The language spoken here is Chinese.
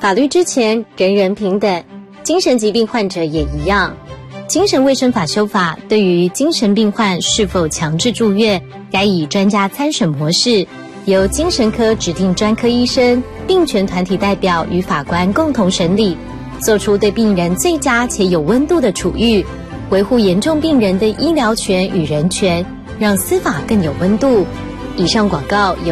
法律之前人人平等，精神疾病患者也一样。精神卫生法修法对于精神病患是否强制住院，该以专家参审模式，由精神科指定专科医生、病权团体代表与法官共同审理，做出对病人最佳且有温度的处遇，维护严重病人的医疗权与人权，让司法更有温度。以上广告由